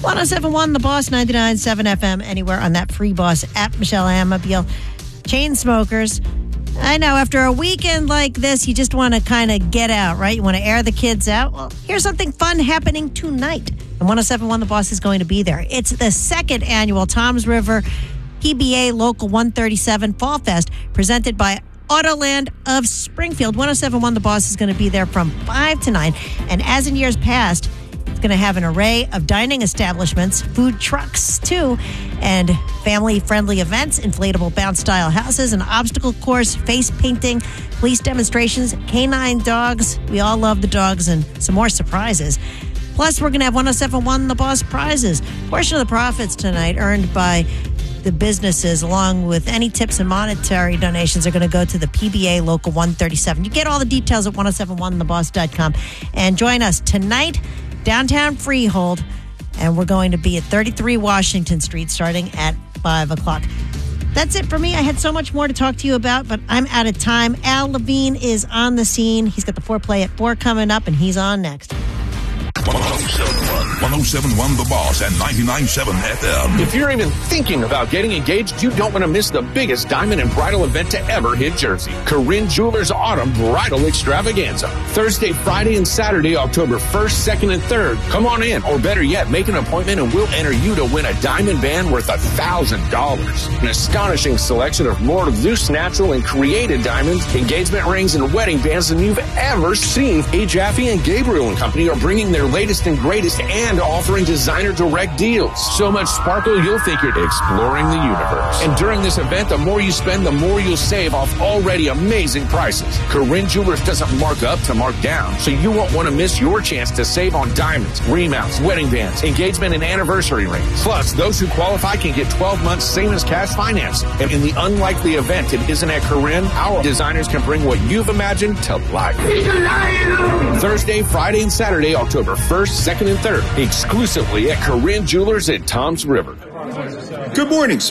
107.1 The Boss, 99.7 FM, anywhere on that free Boss app. Michelle Amabile, chain smokers. I know, after a weekend like this, you just want to kind of get out, right? You want to air the kids out. Well, here's something fun happening tonight. And 107.1 The Boss is going to be there. It's the second annual Toms River PBA Local 137 Fall Fest, presented by Autoland of Springfield. 107.1 The Boss is going to be there from 5 to 9. And as in years past, it's going to have an array of dining establishments, food trucks too, and family-friendly events, inflatable bounce-style houses, an obstacle course, face painting, police demonstrations, canine dogs. We all love the dogs, and some more surprises. Plus, we're going to have 107.1 The Boss prizes. A portion of the profits tonight earned by the businesses, along with any tips and monetary donations, are going to go to the PBA Local 137. You get all the details at 1071theboss.com. And join us tonight, downtown Freehold, and we're going to be at 33 Washington Street starting at 5 o'clock. That's it for me. I had so much more to talk to you about, but I'm out of time. Al Levine is on the scene. He's got the foreplay at 4 coming up, and he's on next. 107.1 The Boss and 99.7 FM. If you're even thinking about getting engaged, you don't want to miss the biggest diamond and bridal event to ever hit Jersey. Corinne Jewelers Autumn Bridal Extravaganza. Thursday, Friday, and Saturday, October 1st, 2nd, and 3rd. Come on in, or better yet, make an appointment and we'll enter you to win a diamond band worth $1,000. An astonishing selection of more loose, natural, and created diamonds, engagement rings, and wedding bands than you've ever seen. A. Jaffe and Gabriel & Company are bringing their latest and greatest and offering designer direct deals. So much sparkle, you'll think you're exploring the universe. And during this event, the more you spend, the more you'll save off already amazing prices. Corinne Jewelers doesn't mark up to mark down, so you won't want to miss your chance to save on diamonds, remounts, wedding bands, engagement, and anniversary rings. Plus, those who qualify can get 12 months same as cash financing. And in the unlikely event it isn't at Corinne, our designers can bring what you've imagined to life. Thursday, Friday, and Saturday, October 1st, 2nd, and 3rd, exclusively at Corinne Jewelers at Toms River. Good morning, sir.